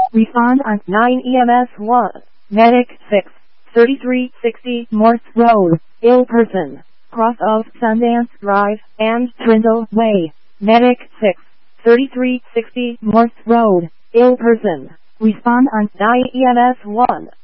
Respond on 9 EMS 1. Medic 6. 3360 Morse Road, ill person, cross of Sundance Drive and Trindle Way. Medic 6. 3360 Morse Road, ill person. Respond on 9 EMS 1.